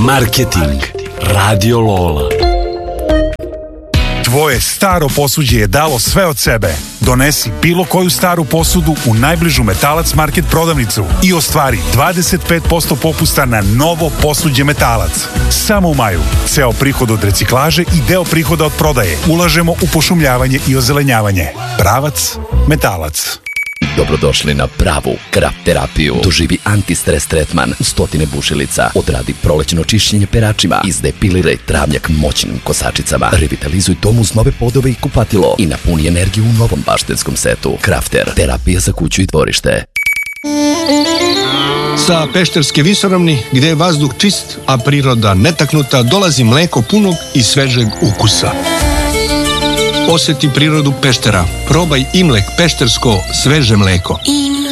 Marketing Radio Lola. Tvoje staro posuđe je dalo sve od sebe. Donesi bilo koju staru posudu u najbližu Metalac Market prodavnicu i ostvari 25% popusta na novo posuđe Metalac. Samo u maju. Ceo prihod od reciklaže i deo prihoda od prodaje ulažemo u pošumljavanje i ozelenjavanje. Pravac Metalac. Dobrodošli na pravu kraft terapiju. Doživi antistres tretman u 100 bušilica. Odradi prolećno čišćenje peračima. Izdepiliraj travnjak moćnim kosačicama. Revitalizuj dom uz nove podove i kupatilo. I napuni energiju u novom baštenskom setu. Krafter. Terapija za kuću i dvorište. Sa Pešterske visoravni, gde je vazduh čist, a priroda netaknuta, dolazi mleko punog i svežeg ukusa. Osjeti prirodu Peštera. Probaj Imlek peštersko sveže mleko.